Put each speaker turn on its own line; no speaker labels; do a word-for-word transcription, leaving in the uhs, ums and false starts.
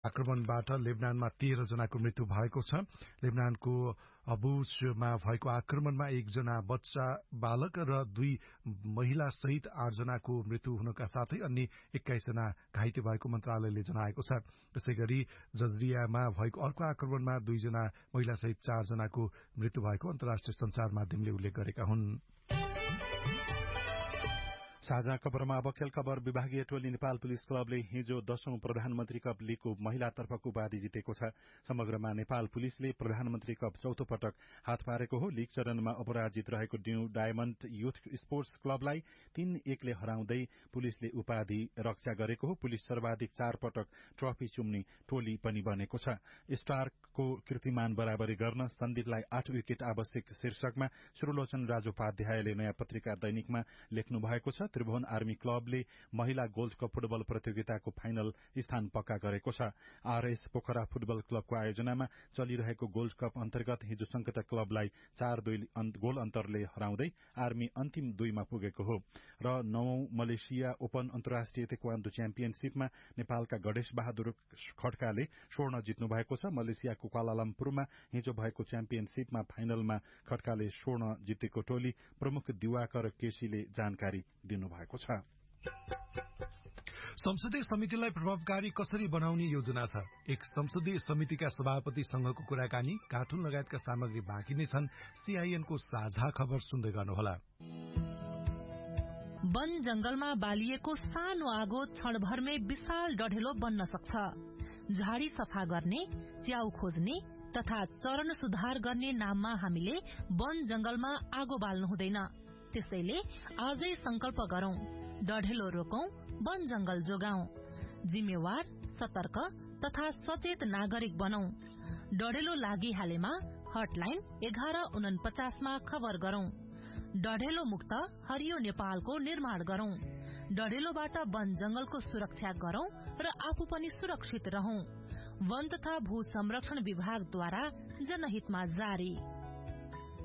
आक्रमणबाट लेबनानमा तेह्र जनाको मृत्यु भएको छ। लेबनानको अबुसमा भएको आक्रमणमा एकजना बच्चा बालक र दुई महिला सहित आठ जनाको मृत्यु हुनका साथै अन्य एक्काइस जना घाइते भएको मन्त्रालयले जनाएको छ। त्यसै गरी जजरियामा भएको अर्को आक्रमणमा दुईजना महिला सहित चार जनाको मृत्यु भएको अन्तर्राष्ट्रिय संचार माध्यमले उल्लेख गरेका हुन्।
साझा खबरमा अब खेल खबर। विभागीय टोली नेपाल पुलिस क्लबले हिजो दशौं प्रधानमन्त्री कप लीगको महिलातर्फको उपाधि जितेको छ। समग्रमा नेपाल पुलिसले प्रधानमन्त्री कप चौथो पटक हात पारेको हो। लीग चरणमा अपराजित रहेको न्यू डायमण्ड युथ स्पोर्ट्स क्लबलाई तीन एकले हराउँदै पुलिसले उपाधि रक्षा गरेको हो। पुलिस सर्वाधिक चार पटक ट्रफी चुम्ने टोली पनि बनेको छ। स्टारको कीर्तिमान बराबरी गर्न सन्दीपलाई आठ विकेट आवश्यक शीर्षकमा सुरलोचन राजोपाध्यायले नयाँ पत्रिका दैनिकमा लेख्नु भएको छ। त्रिभुवन आर्मी क्लबले महिला गोल्ड कप फुटबल प्रतियोगिताको फाइनल स्थान पक्का गरेको छ। आरएस पोखरा फुटबल क्लबको आयोजनामा चलिरहेको गोल्ड कप अन्तर्गत हिजो संकट क्लबलाई चार दुई गोल अन्तरले हराउँदै आर्मी अन्तिम दुईमा पुगेको हो। र नवौं मलेसिया ओपन अन्तर्राष्ट्रिय ताइक्वान्डो च्याम्पियनशीपमा नेपालका गणेश बहादुर खड्काले स्वर्ण जित्नु भएको छ। मलेसियाको क्वालालम्पुरमा हिजो भएको च्याम्पियनशीपमा फाइनलमा खड्काले स्वर्ण जितेको टोली प्रमुख दिवाकर केसीले जानकारी दिनुभएको छ।
संसदीय समितिलाई प्रभावकारी कसरी बनाउने योजना छ? एक संसदीय समितिका सभापतिसँगको कुराकानी, कार्टुन लगायतका सामग्री बाँकी नै छन्। सीआईएनको साझा खबर सुन्दै गर्नुहोला।
वन जंगलमा बालिएको सानो आगो क्षणभरमै विशाल डढेलो बन्न सक्छ। झाडी सफा गर्ने, च्याउ खोज्ने तथा चरण सुधार गर्ने नाममा हामीले वन जंगलमा आगो बाल्नु हुँदैन। त्यसैले आजै संकल्प गरौं, डढेलो रोकौं, वन जंगल जोगाउँ। जिम्मेवार, सतर्क तथा सचेत नागरिक बनौं। डढेलो लागिहालेमा हटलाइन एघार उनपचासमा खबर गरौं। डढेलो मुक्त हरियो नेपालको निर्माण गरौं। डढेलोबाट वन जंगलको सुरक्षा गरौं र आफू पनि सुरक्षित रहौं। वन तथा भू संरक्षण विभागद्वारा जनहितमा जारी।